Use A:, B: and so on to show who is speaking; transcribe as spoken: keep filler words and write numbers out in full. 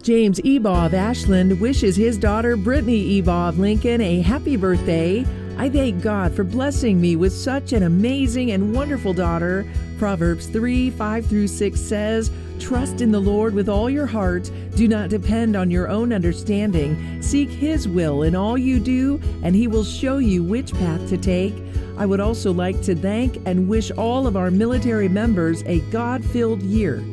A: James Ebaugh of Ashland wishes his daughter Brittany Ebaugh of Lincoln a happy birthday. I thank God for blessing me with such an amazing and wonderful daughter. Proverbs three, five through six says, "Trust in the Lord with all your heart. Do not depend on your own understanding. Seek His will in all you do, and He will show you which path to take." I would also like to thank and wish all of our military members a God-filled year.